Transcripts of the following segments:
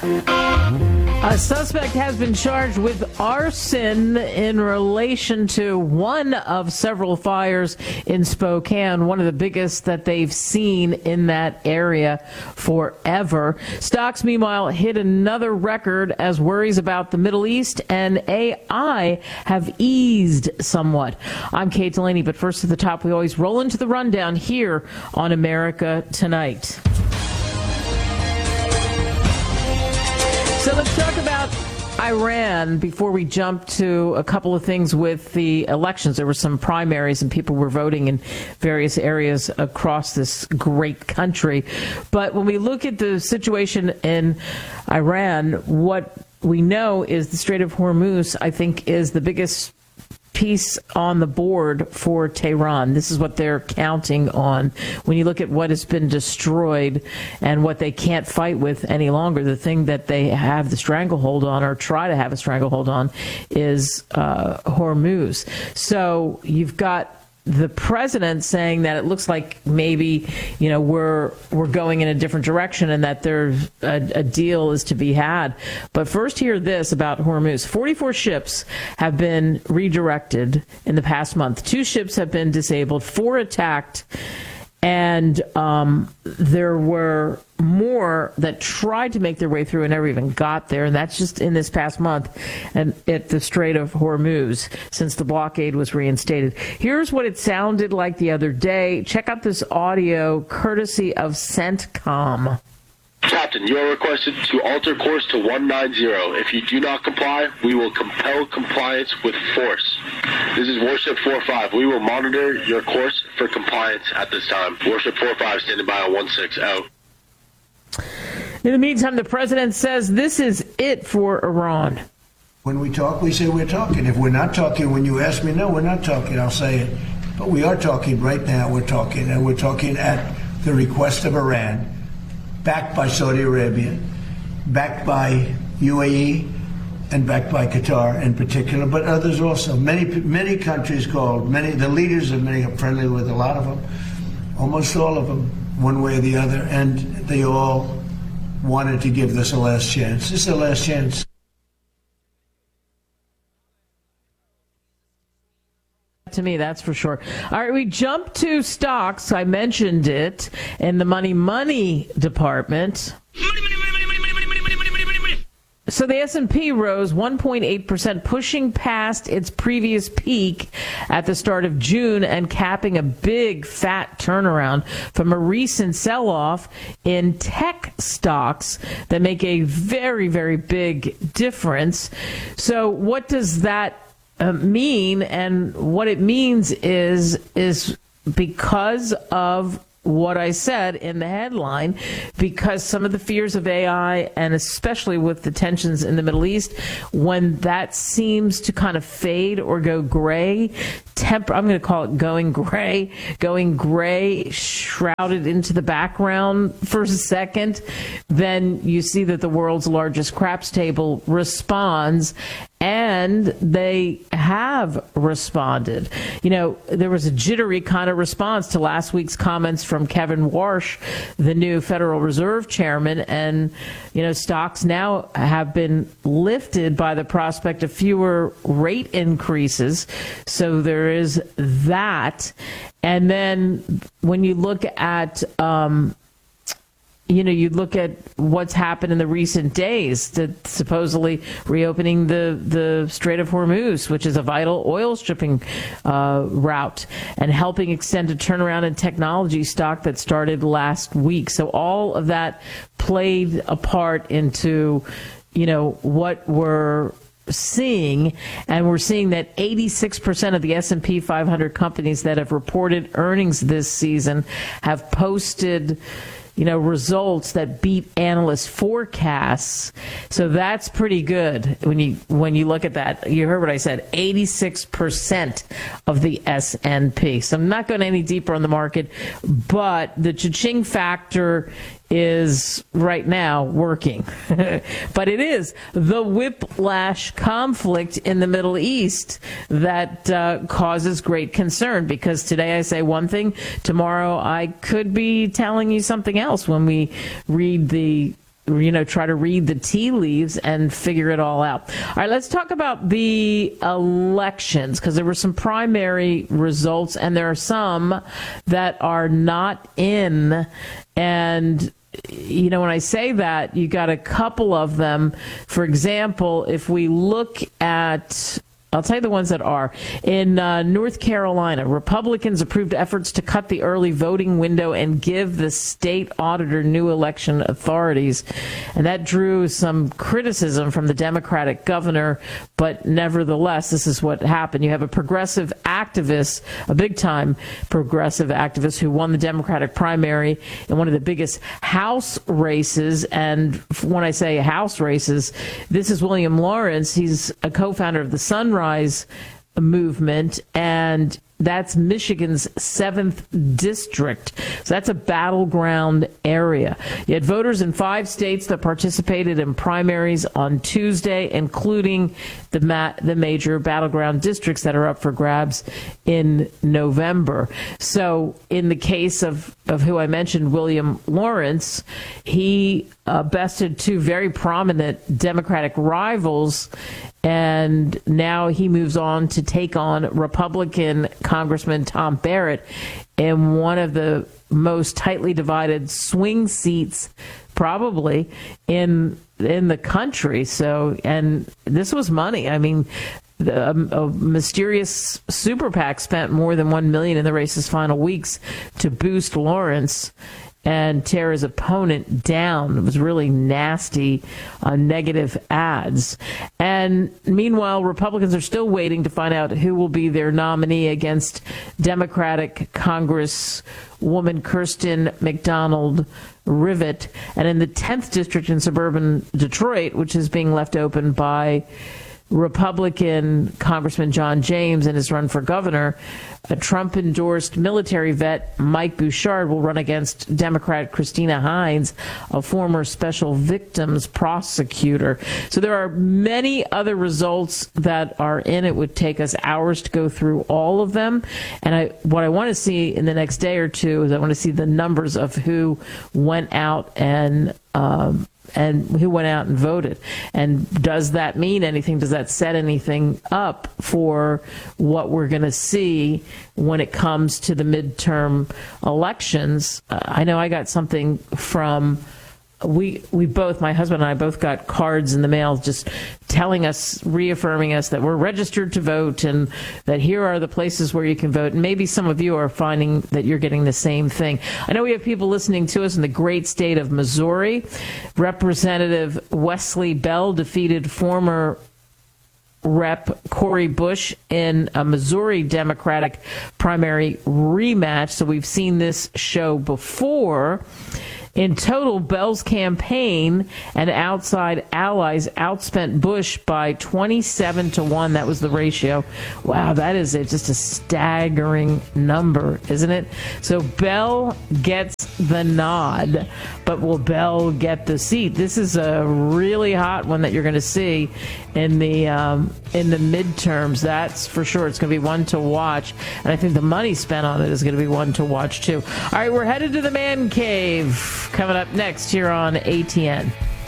A suspect has been charged with arson in relation to one of several fires in Spokane, one of the biggest that they've seen in that area forever. Stocks, meanwhile, hit another record as worries about the Middle East and AI have eased somewhat. I'm Kate Delaney, but first at the top, we always roll into the rundown here on America Tonight. So let's talk about Iran before we jump to a couple of things with the elections. There were some primaries and people were voting in various areas across this great country. But when we look at the situation in Iran, what we know is the Strait of Hormuz, I think, is the biggest piece on the board for Tehran. This is what they're counting on. When you look at what has been destroyed and what they can't fight with any longer, the thing that they have the stranglehold on, or try to have a stranglehold on, is Hormuz. So you've got the president saying that it looks like maybe, we're going in a different direction and that there's a deal is to be had. But first, hear this about Hormuz. 44 ships have been redirected in the past month. 2 ships have been disabled, 4 attacked, and there were more that tried to make their way through and never even got there. And that's just in this past month and at the Strait of Hormuz since the blockade was reinstated. Here's what it sounded like the other day. Check out this audio courtesy of CENTCOM. Captain, you are requested to alter course to 190. If you do not comply, we will compel compliance with force. This is Warship 45. We will monitor your course for compliance at this time. Warship 45 standing by on 16 out. In the meantime, the president says this is it for Iran. When we talk, we say we're talking. If we're not talking, when you ask me, no, we're not talking, I'll say it. But we are talking right now. We're talking, and we're talking at the request of Iran, backed by Saudi Arabia, backed by UAE, and backed by Qatar in particular, but others also. Many countries called, the leaders of many are friendly with a lot of them, almost all of them, one way or the other, and they all wanted to give this a last chance. This is the last chance. To me, that's for sure. All right, we jump to stocks. I mentioned it in the money department. So the S&P rose 1.8%, pushing past its previous peak at the start of June and capping a big fat turnaround from a recent sell-off in tech stocks that make a very, very big difference. So what does that mean? And what it means is because of what I said in the headline, because some of the fears of AI, and especially with the tensions in the Middle East, when that seems to kind of fade or go gray, I'm going to call it going gray, shrouded into the background for a second, then you see that the world's largest craps table responds. And they have responded. There was a jittery kind of response to last week's comments from Kevin Warsh, the new Federal Reserve chairman. And, stocks now have been lifted by the prospect of fewer rate increases. So there is that. And then when you look at, you look at what's happened in the recent days, that supposedly reopening the Strait of Hormuz, which is a vital oil shipping route, and helping extend a turnaround in technology stock that started last week. So all of that played a part into, what we're seeing, and we're seeing that 86% of the S&P 500 companies that have reported earnings this season have posted results that beat analyst forecasts. So that's pretty good when you look at that. You heard what I said, 86% of the S&P. So I'm not going any deeper on the market, but the cha-ching factor is right now working. But it is the whiplash conflict in the Middle East that causes great concern, because today I say one thing, tomorrow I could be telling you something else when we read the try to read the tea leaves and figure it all out. All right, let's talk about the elections, because there were some primary results and there are some that are not in. And when I say that, you got a couple of them. For example, if we look at, I'll tell you the ones that are. In North Carolina, Republicans approved efforts to cut the early voting window and give the state auditor new election authorities. And that drew some criticism from the Democratic governor. But nevertheless, this is what happened. You have a progressive activist, a big-time progressive activist, who won the Democratic primary in one of the biggest House races. And when I say House races, this is William Lawrence. He's a co-founder of the Sunrise movement, and that's Michigan's 7th district. So that's a battleground area. You had voters in 5 states that participated in primaries on Tuesday, including the major battleground districts that are up for grabs in November. So in the case of who I mentioned, William Lawrence, he bested 2 very prominent Democratic rivals, and now he moves on to take on Republican Congressman Tom Barrett in one of the most tightly divided swing seats probably in the country. So, and this was money. I mean, a mysterious super PAC spent more than $1 million in the race's final weeks to boost Lawrence and tear his opponent down. It was really nasty, negative ads. And meanwhile, Republicans are still waiting to find out who will be their nominee against Democratic Congresswoman Kirsten McDonald Rivet. And in the 10th district in suburban Detroit, which is being left open by Republican Congressman John James in his run for governor, a Trump-endorsed military vet, Mike Bouchard, will run against Democrat Christina Hines, a former special victims prosecutor. So there are many other results that are in. It would take us hours to go through all of them. And what I want to see in the next day or two is I want to see the numbers of who went out and who went out and voted. And does that mean anything? Does that set anything up for what we're going to see when it comes to the midterm elections? I know I got something from... We both, my husband and I both got cards in the mail just telling us, reaffirming us that we're registered to vote and that here are the places where you can vote. And maybe some of you are finding that you're getting the same thing. I know we have people listening to us in the great state of Missouri. Representative Wesley Bell defeated former Rep. Cori Bush in a Missouri Democratic primary rematch. So we've seen this show before. In total, Bell's campaign and outside allies outspent Bush by 27-1. That was the ratio. Wow, that is just a staggering number, isn't it? So Bell gets the nod, but will Bell get the seat? This is a really hot one that you're going to see in the midterms. That's for sure. It's going to be one to watch, and I think the money spent on it is going to be one to watch too. All right, we're headed to the man cave. Coming up next here on ATN.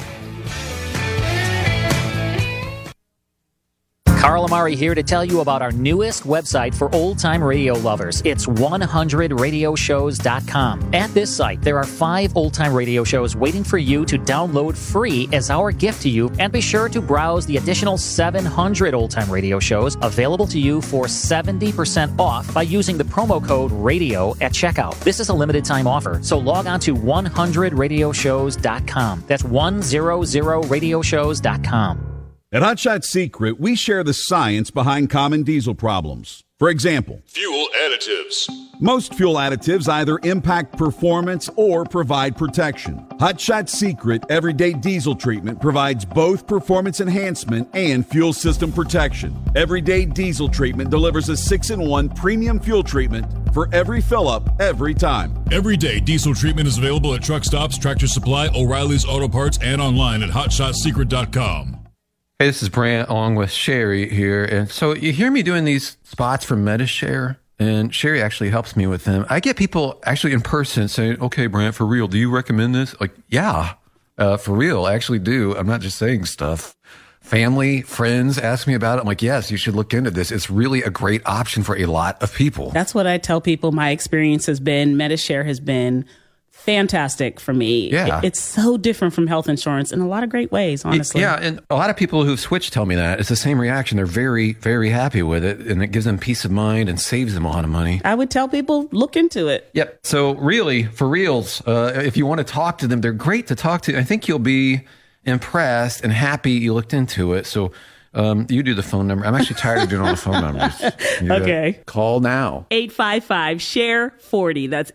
Carl Amari here to tell you about our newest website for old-time radio lovers. It's 100radioshows.com. At this site, there are 5 old-time radio shows waiting for you to download free as our gift to you, and be sure to browse the additional 700 old-time radio shows available to you for 70% off by using the promo code RADIO at checkout. This is a limited-time offer, so log on to 100radioshows.com. That's 100radioshows.com. At Hot Shot Secret, we share the science behind common diesel problems. For example, fuel additives. Most fuel additives either impact performance or provide protection. Hot Shot Secret Everyday Diesel Treatment provides both performance enhancement and fuel system protection. Everyday Diesel Treatment delivers a 6-in-1 premium fuel treatment for every fill-up, every time. Everyday Diesel Treatment is available at truck stops, Tractor Supply, O'Reilly's Auto Parts, and online at HotShotSecret.com. Hey, this is Brant along with Sherry here. And so you hear me doing these spots for MediShare, and Sherry actually helps me with them. I get people actually in person saying, okay, Brant, for real, do you recommend this? Like, yeah, For real, I actually do. I'm not just saying stuff. Family, friends ask me about it. I'm like, yes, you should look into this. It's really a great option for a lot of people. That's what I tell people. My experience has been, Medi-Share has been fantastic for me. Yeah. It's so different from health insurance in a lot of great ways, honestly. Yeah, and a lot of people who've switched tell me that. It's the same reaction. They're very, very happy with it, and it gives them peace of mind and saves them a lot of money. I would tell people, look into it. Yep. So really, for reals, if you want to talk to them, they're great to talk to. I think you'll be impressed and happy you looked into it. So you do the phone number. I'm actually tired of doing all the phone numbers. Okay. Call now. 855-SHARE-40. That's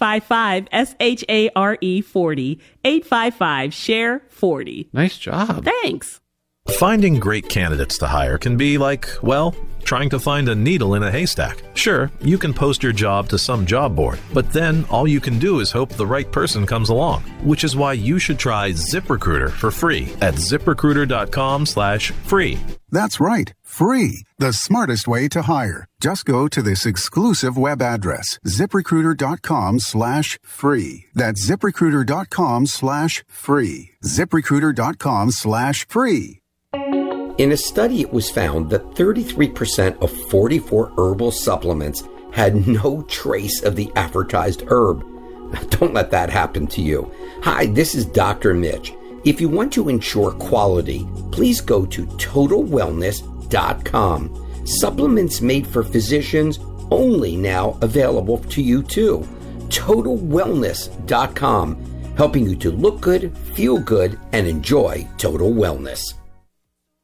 855-SHARE-40. 855-SHARE-40. Nice job. Thanks. Finding great candidates to hire can be like, well, trying to find a needle in a haystack. Sure, you can post your job to some job board, but then all you can do is hope the right person comes along, which is why you should try ZipRecruiter for free at ZipRecruiter.com/free. That's right, free. The smartest way to hire. Just go to this exclusive web address, ZipRecruiter.com/free. That's ZipRecruiter.com/free. ZipRecruiter.com/free. In a study, it was found that 33% of 44 herbal supplements had no trace of the advertised herb. Don't let that happen to you. Hi, this is Dr. Mitch. If you want to ensure quality, please go to TotalWellness.com. Supplements made for physicians, only now available to you too. TotalWellness.com, helping you to look good, feel good, and enjoy total wellness.